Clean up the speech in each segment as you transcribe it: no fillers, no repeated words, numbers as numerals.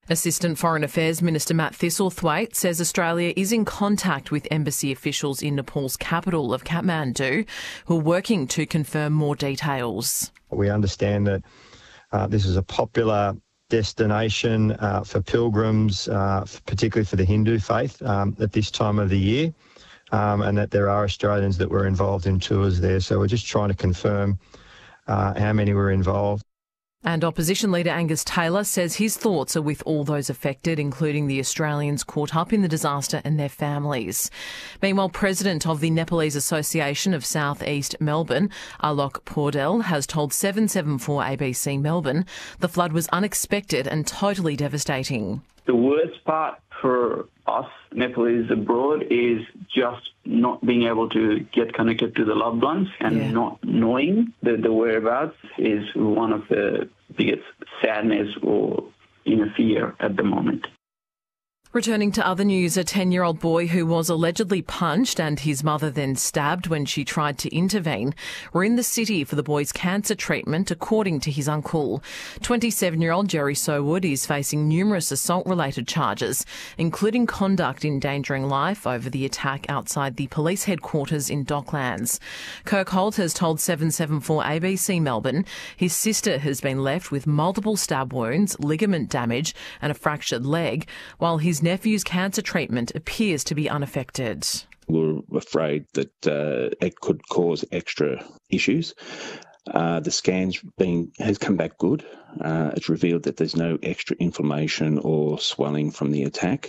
Assistant Foreign Affairs Minister Matt Thistlethwaite says Australia is in contact with embassy officials in Nepal's capital of Kathmandu who are working to confirm more details. We understand that this is a popular destination for pilgrims, particularly for the Hindu faith at this time of the year, and that there are Australians that were involved in tours there. So we're just trying to confirm how many were involved. And Opposition Leader Angus Taylor says his thoughts are with all those affected, including the Australians caught up in the disaster and their families. Meanwhile, President of the Nepalese Association of South East Melbourne, Alok Paudel, has told 774 ABC Melbourne the flood was unexpected and totally devastating. The worst part for us Nepalese abroad is just not being able to get connected to the loved ones and not knowing the whereabouts is one of the biggest sadness or fear at the moment. Returning to other news, a 10-year-old boy who was allegedly punched and his mother then stabbed when she tried to intervene were in the city for the boy's cancer treatment, according to his uncle. 27-year-old Jerry Sowood is facing numerous assault-related charges, including conduct endangering life over the attack outside the police headquarters in Docklands. Kirk Holt has told 774 ABC Melbourne his sister has been left with multiple stab wounds, ligament damage and a fractured leg, while his nephew's cancer treatment appears to be unaffected. We're afraid that it could cause extra issues. The scans has come back good. It's revealed that there's no extra inflammation or swelling from the attack,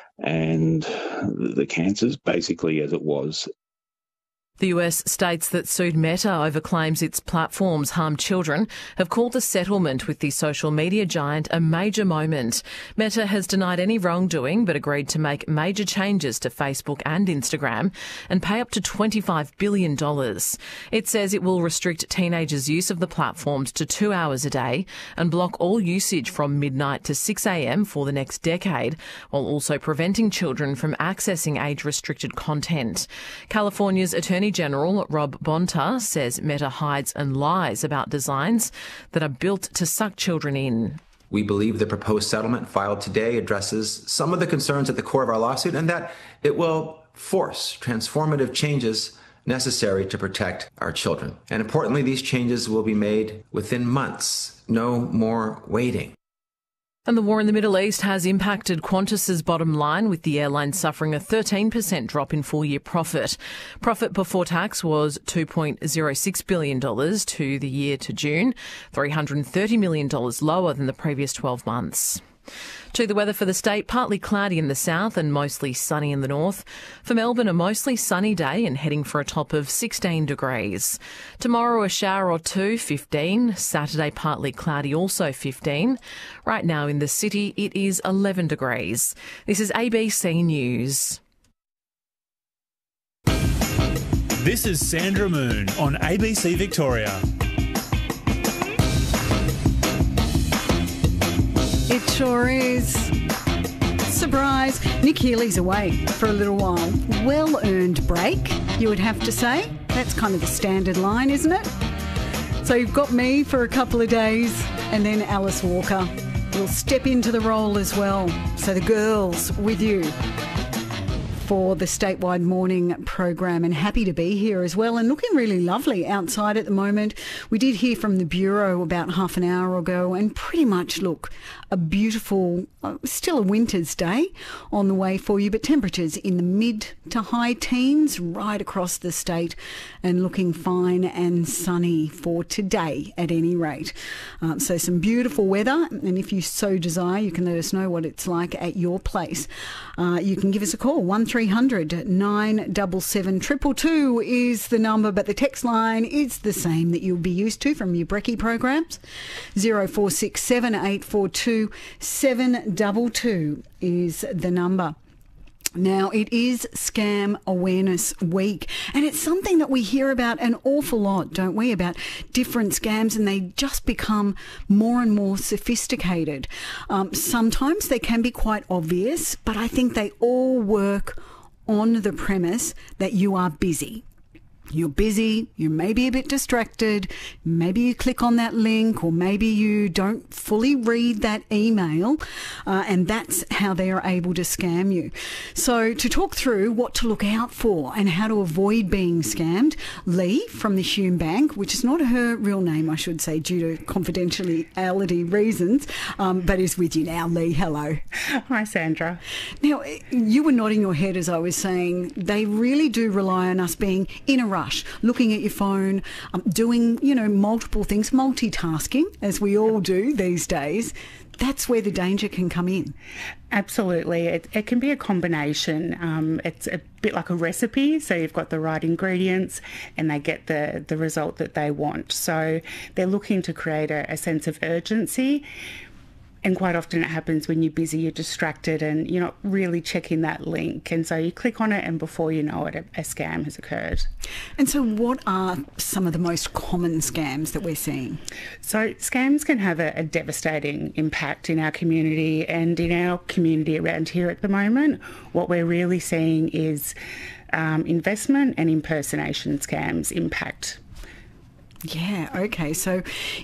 and the cancer's basically as it was. The US states that sued Meta over claims its platforms harm children have called the settlement with the social media giant a major moment. Meta has denied any wrongdoing but agreed to make major changes to Facebook and Instagram and pay up to $25 billion. It says it will restrict teenagers' use of the platforms to 2 hours a day and block all usage from midnight to 6 a.m. for the next decade, while also preventing children from accessing age-restricted content. California's Attorney General Rob Bonta says Meta hides and lies about designs that are built to suck children in. We believe the proposed settlement filed today addresses some of the concerns at the core of our lawsuit and that it will force transformative changes necessary to protect our children. And importantly, these changes will be made within months. No more waiting. And the war in the Middle East has impacted Qantas's bottom line, with the airline suffering a 13% drop in full-year profit. Profit before tax was $2.06 billion to the year to June, $330 million lower than the previous 12 months. To the weather for the state, partly cloudy in the south and mostly sunny in the north. For Melbourne, a mostly sunny day and heading for a top of 16 degrees. Tomorrow, a shower or two, 15. Saturday, partly cloudy, also 15. Right now in the city, it is 11 degrees. This is ABC News. This is Sandra Moon on ABC Victoria. It sure is. Surprise. Nick Healy's away for a little while. Well-earned break, you would have to say. That's kind of the standard line, isn't it? So you've got me for a couple of days and then Alice Walker will step into the role as well. So the girls with you for the statewide morning program, and happy to be here as well, and looking really lovely outside at the moment. We did hear from the Bureau about half an hour ago, and pretty much look a beautiful, still a winter's day on the way for you, but temperatures in the mid to high teens right across the state and looking fine and sunny for today at any rate. So some beautiful weather, and if you so desire, you can let us know what it's like at your place. You can give us a call, 1300 977 222 is the number, but the text line is the same that you'll be used to from your brekkie programs. 0467 842 722 is the number. Now, it is Scam Awareness Week, and it's something that we hear about an awful lot, don't we, about different scams, and they just become more and more sophisticated. Sometimes they can be quite obvious, but I think they all work on the premise that you are busy. you're busy, you may be a bit distracted, maybe you click on that link, or maybe you don't fully read that email, and that's how they are able to scam you. So to talk through what to look out for and how to avoid being scammed, Lee from the Hume Bank, which is not her real name, I should say, due to confidentiality reasons, but is with you now. Lee, hello. Hi, Sandra. Now, you were nodding your head as I was saying they really do rely on us being in a rush, looking at your phone, doing, multiple things, multitasking, as we all do these days. That's where the danger can come in. Absolutely. It can be a combination. It's a bit like a recipe. So you've got the right ingredients and they get the result that they want. So they're looking to create a sense of urgency. And quite often it happens when you're busy, you're distracted and you're not really checking that link. And so you click on it and before you know it, a scam has occurred. And so what are some of the most common scams that we're seeing? So scams can have a devastating impact in our community and in our community around here at the moment. What we're really seeing is investment and impersonation scams impact. Yeah, okay. So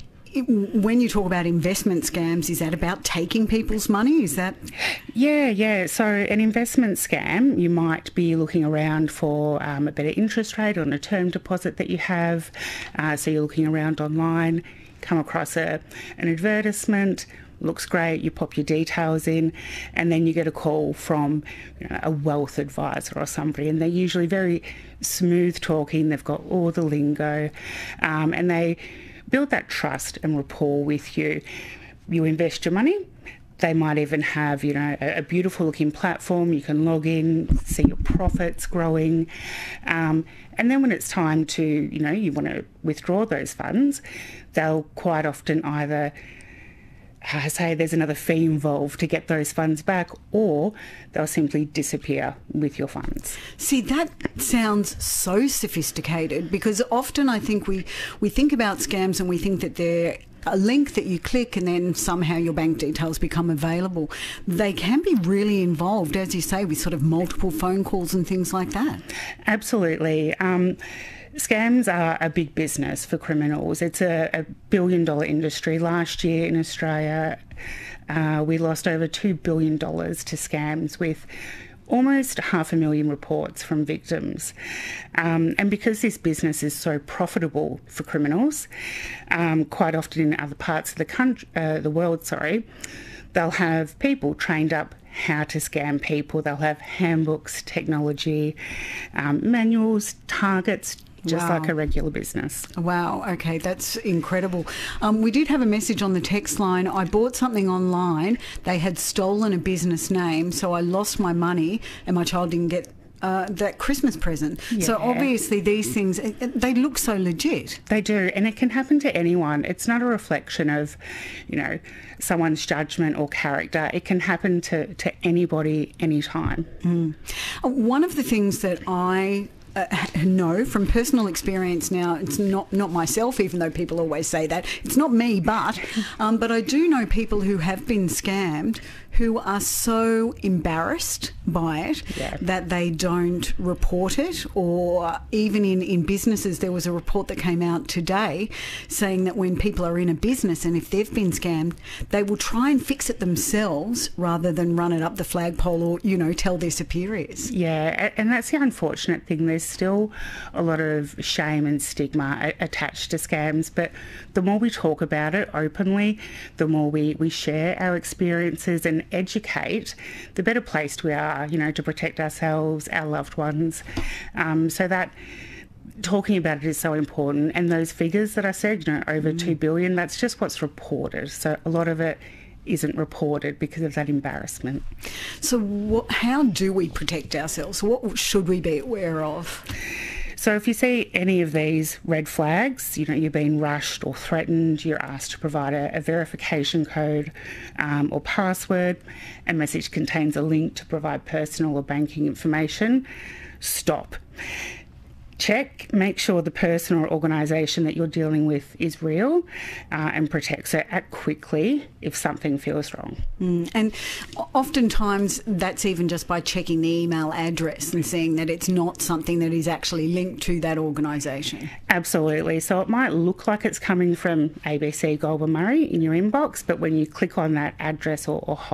when you talk about investment scams, is that about taking people's money? Is that? Yeah. So an investment scam, you might be looking around for a better interest rate on a term deposit that you have. So you're looking around online, come across an advertisement, looks great, you pop your details in, and then you get a call from a wealth advisor or somebody, and they're usually very smooth talking, they've got all the lingo, and they build that trust and rapport with you. You invest your money. They might even have, a beautiful looking platform. You can log in, see your profits growing. And then when it's time to, you want to withdraw those funds, they'll quite often either say there's another fee involved to get those funds back, or they'll simply disappear with your funds. See, that sounds so sophisticated, because often I think we think about scams and we think that they're a link that you click and then somehow your bank details become available. They can be really involved, as you say, with sort of multiple phone calls and things like that. Absolutely. Scams are a big business for criminals. It's a $1 billion industry. Last year in Australia, we lost over $2 billion to scams, with almost 500,000 reports from victims. And because this business is so profitable for criminals, quite often in other parts of the world, they'll have people trained up how to scam people. They'll have handbooks, technology, manuals, targets, just like a regular business. Wow, okay, that's incredible. We did have a message on the text line. I bought something online. They had stolen a business name, so I lost my money and my child didn't get that Christmas present. Yeah. So obviously these things, they look so legit. They do, and it can happen to anyone. It's not a reflection of, someone's judgment or character. It can happen to anybody, anytime. One of the things that I know from personal experience now, it's not myself, even though people always say that. It's not me, but I do know people who have been scammed who are so embarrassed by it that they don't report it, or even in businesses, there was a report that came out today saying that when people are in a business and if they've been scammed, they will try and fix it themselves rather than run it up the flagpole or, tell their superiors. Yeah, and that's the unfortunate thing. There's still a lot of shame and stigma attached to scams, but the more we talk about it openly, the more we share our experiences and educate, the better placed we are, to protect ourselves, our loved ones. So that talking about it is so important. And those figures that I said, over 2 billion, that's just what's reported. So a lot of it isn't reported because of that embarrassment. So how do we protect ourselves? What should we be aware of? So if you see any of these red flags, you're being rushed or threatened, you're asked to provide a verification code or password, a message contains a link to provide personal or banking information, stop. check, make sure the person or organisation that you're dealing with is real and protect. So act quickly if something feels wrong. And oftentimes that's even just by checking the email address and seeing that it's not something that is actually linked to that organisation. Absolutely. So it might look like it's coming from ABC Goulburn Murray in your inbox, but when you click on that address or